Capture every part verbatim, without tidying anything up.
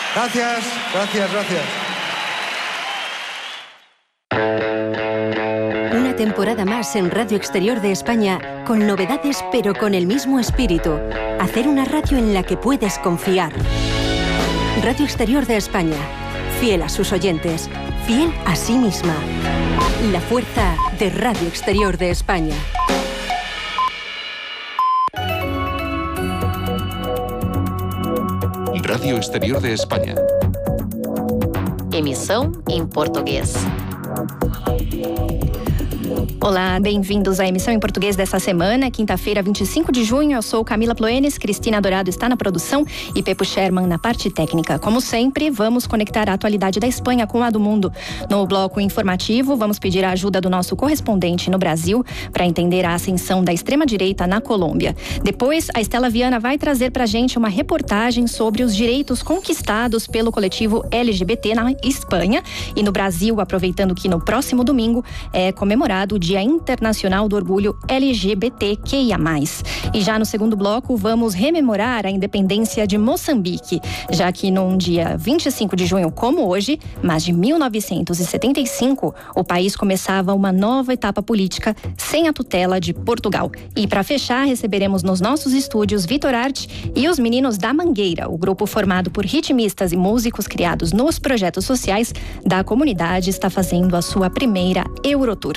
Gracias, gracias, gracias. Una temporada más en Radio Exterior de España, con novedades pero con el mismo espíritu. Hacer una radio en la que puedes confiar. Radio Exterior de España, fiel a sus oyentes, fiel a sí misma. La fuerza de Radio Exterior de España. Radio Exterior de España. Emissão em português. Olá, bem-vindos à emissão em português dessa semana, quinta-feira, vinte e cinco de junho. Eu sou Camila Ploenes, Cristina Dourado está na produção e Pepo Sherman na parte técnica. Como sempre, vamos conectar a atualidade da Espanha com a do mundo. No bloco informativo, vamos pedir a ajuda do nosso correspondente no Brasil para entender a ascensão da extrema-direita na Colômbia. Depois, a Estela Viana vai trazer para a gente uma reportagem sobre os direitos conquistados pelo coletivo L G B T na Espanha e no Brasil, aproveitando que no próximo domingo é comemorado o Dia Internacional do Orgulho L G B T Q I A mais. E já no segundo bloco, vamos rememorar a independência de Moçambique, já que num dia vinte e cinco de junho, como hoje, mas de mil novecentos e setenta e cinco, o país começava uma nova etapa política sem a tutela de Portugal. E para fechar, receberemos nos nossos estúdios Vitor Art e os Meninos da Mangueira, o grupo formado por ritmistas e músicos criados nos projetos sociais da comunidade, está fazendo a sua primeira Eurotour.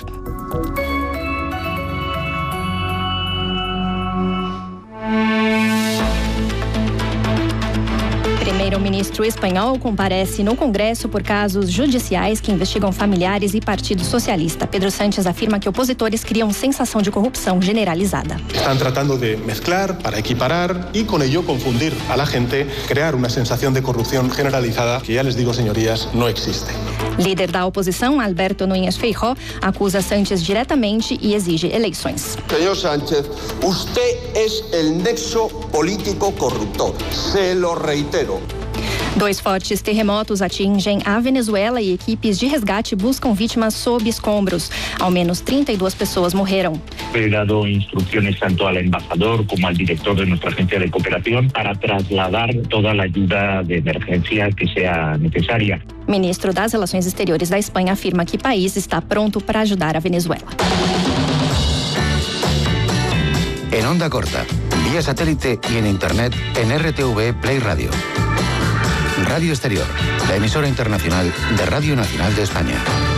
Primeiro-ministro espanhol comparece no Congresso por casos judiciais que investigam familiares e Partido Socialista. Pedro Sánchez afirma que opositores criam sensação de corrupção generalizada. Están tratando de mezclar para equiparar y con ello confundir a la gente, crear una sensación de corrupción generalizada que ya les digo, señorías, no existe. Líder da oposição, Alberto Núñez Feijóo, acusa Sánchez diretamente e exige eleições. Señor Sánchez, usted es el nexo político corruptor. Se lo reitero. Dois fortes terremotos atingem a Venezuela e equipes de resgate buscam vítimas sob escombros. Ao menos trinta e duas pessoas morreram. He dado instrucciones tanto al embajador como al director de nuestra agencia de cooperación para trasladar toda la ayuda de emergencia que sea necesaria. Ministro das Relações Exteriores da Espanha afirma que o país está pronto para ajudar a Venezuela. En onda corta, vía satélite y en internet en R T V Play Radio. Radio Exterior, la emisora internacional de Radio Nacional de España.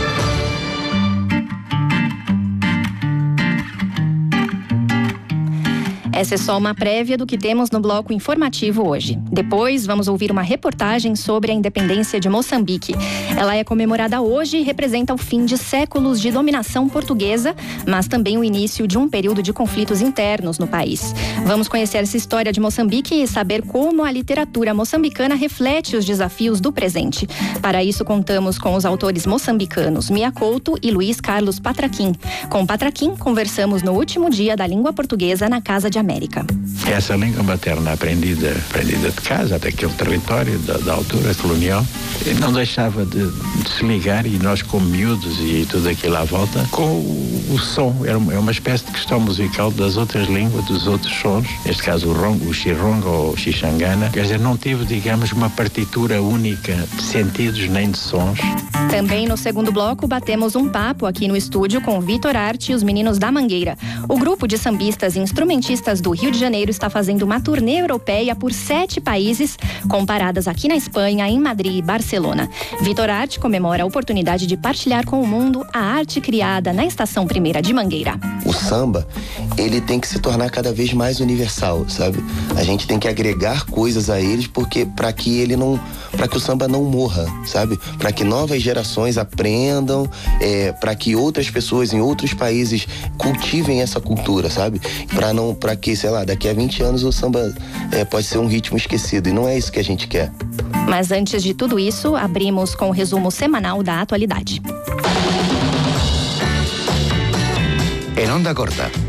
Essa é só uma prévia do que temos no bloco informativo hoje. Depois, vamos ouvir uma reportagem sobre a independência de Moçambique. Ela é comemorada hoje e representa o fim de séculos de dominação portuguesa, mas também o início de um período de conflitos internos no país. Vamos conhecer essa história de Moçambique e saber como a literatura moçambicana reflete os desafios do presente. Para isso, contamos com os autores moçambicanos Mia Couto e Luiz Carlos Patraquim. Com Patraquim, conversamos no último dia da língua portuguesa na Casa de América. Essa língua materna aprendida, aprendida de casa, daquele território, da, da altura colonial, não deixava de, de se ligar, e nós como miúdos e tudo aquilo à volta, com o, o som. Era uma, é uma espécie de questão musical das outras línguas, dos outros sons, neste caso o rongo, o xirongo ou o xixangana. Quer dizer, não tive, digamos, uma partitura única de sentidos nem de sons. Também no segundo bloco, batemos um papo aqui no estúdio com o Vitor Art e os Meninos da Mangueira. O grupo de sambistas e instrumentistas do Rio de Janeiro está fazendo uma turnê europeia por sete países, com paradas aqui na Espanha, em Madrid e Barcelona. Vitor Art comemora a oportunidade de partilhar com o mundo a arte criada na Estação Primeira de Mangueira. O samba, ele tem que se tornar cada vez mais universal, sabe? A gente tem que agregar coisas a eles, porque para que ele não, para que o samba não morra, sabe? Para que novas gerações aprendam, é, para que outras pessoas em outros países cultivem essa cultura, sabe? Para não, para que, sei lá, daqui a vinte anos o samba é, pode ser um ritmo esquecido, e não é isso que a gente quer. Mas antes de tudo isso, abrimos com o resumo semanal da atualidade. En onda corta,